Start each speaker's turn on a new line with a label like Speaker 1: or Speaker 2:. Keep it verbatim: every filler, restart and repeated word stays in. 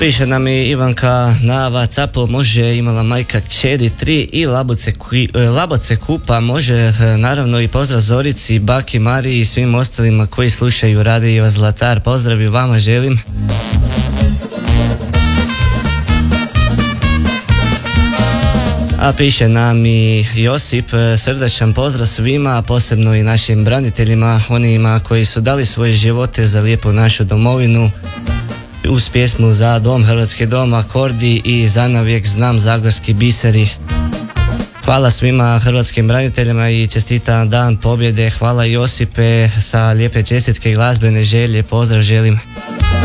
Speaker 1: Piše nam i Ivanka na WhatsAppu, može imala majka kćeri tri i laboce, laboce kupa, može naravno i pozdrav Zorici, baki Mariji i svim ostalima koji slušaju Radio Zlatar. Pozdrav i vama želim. A piše nam i Josip, srdačan pozdrav svima, a posebno i našim braniteljima, onima koji su dali svoje živote za lijepu našu domovinu, uz pjesmu Za dom, Hrvatski dom, akordi i Za navijek znam zagorski biseri. Hvala svima hrvatskim braniteljima i čestitam Dan pobjede. Hvala Josipe, sa lijepe čestitke i glazbene želje, pozdrav želim.